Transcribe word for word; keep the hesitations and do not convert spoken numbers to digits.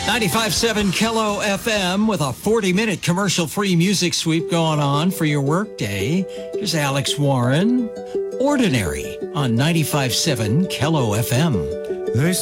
ninety-five point seven Kello F M with a forty-minute commercial-free music sweep going on for your workday. Here's Alex Warren, Ordinary on ninety-five point seven Kello F M. They